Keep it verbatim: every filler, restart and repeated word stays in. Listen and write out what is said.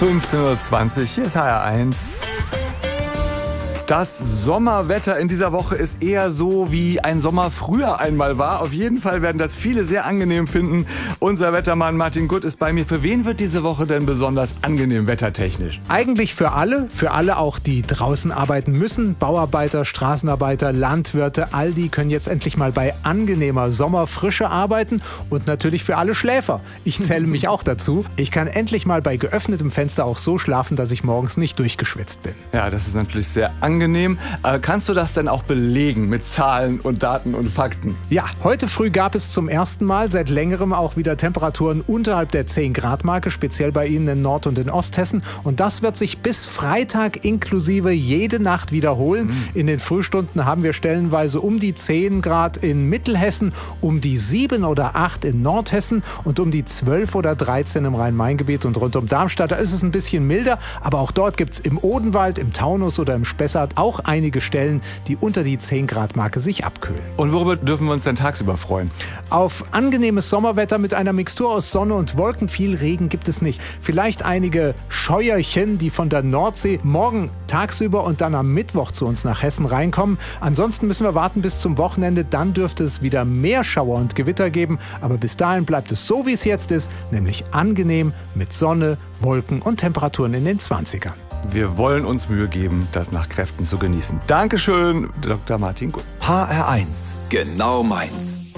fünfzehn Uhr zwanzig, hier ist H R eins. Das Sommerwetter in dieser Woche ist eher so, wie ein Sommer früher einmal war. Auf jeden Fall werden das viele sehr angenehm finden. Unser Wettermann Martin Gutt ist bei mir. Für wen wird diese Woche denn besonders angenehm wettertechnisch? Eigentlich für alle, für alle auch, die draußen arbeiten müssen. Bauarbeiter, Straßenarbeiter, Landwirte, all die können jetzt endlich mal bei angenehmer Sommerfrische arbeiten. Und natürlich für alle Schläfer. Ich zähle mich auch dazu. Ich kann endlich mal bei geöffnetem Fenster auch so schlafen, dass ich morgens nicht durchgeschwitzt bin. Ja, das ist natürlich sehr angenehm. Äh, kannst du das denn auch belegen mit Zahlen und Daten und Fakten? Ja, heute früh gab es zum ersten Mal seit längerem auch wieder Temperaturen unterhalb der zehn Grad Marke, speziell bei Ihnen in Nord- und in Osthessen. Und das wird sich bis Freitag inklusive jede Nacht wiederholen. Mhm. In den Frühstunden haben wir stellenweise um die zehn Grad in Mittelhessen, um die sieben oder acht in Nordhessen und um die zwölf oder dreizehn im Rhein-Main-Gebiet und rund um Darmstadt. Da ist es ein bisschen milder, aber auch dort gibt es im Odenwald, im Taunus oder im Spessart auch einige Stellen, die unter die zehn Grad Marke sich abkühlen. Und worüber dürfen wir uns denn tagsüber freuen? Auf angenehmes Sommerwetter mit einer Mixtur aus Sonne und Wolken. Viel Regen gibt es nicht. Vielleicht einige Scheuerchen, die von der Nordsee morgen tagsüber und dann am Mittwoch zu uns nach Hessen reinkommen. Ansonsten müssen wir warten bis zum Wochenende. Dann dürfte es wieder mehr Schauer und Gewitter geben. Aber bis dahin bleibt es so, wie es jetzt ist, nämlich angenehm mit Sonne, Wolken und Temperaturen in den zwanzigern. Wir wollen uns Mühe geben, das nach Kräften zu genießen. Dankeschön, Doktor Martin Gutt. H R eins, genau meins.